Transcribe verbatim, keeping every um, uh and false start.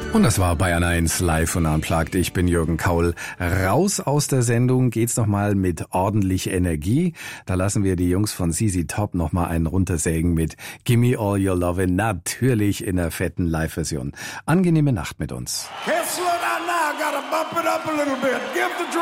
Und das war Bayern eins live und unplugged. Ich bin Jürgen Kaul. Raus aus der Sendung geht's nochmal mit ordentlich Energie. Da lassen wir die Jungs von Z Z Top nochmal einen runtersägen mit Gimme All Your Lovin', natürlich in der fetten Live-Version. Angenehme Nacht mit uns.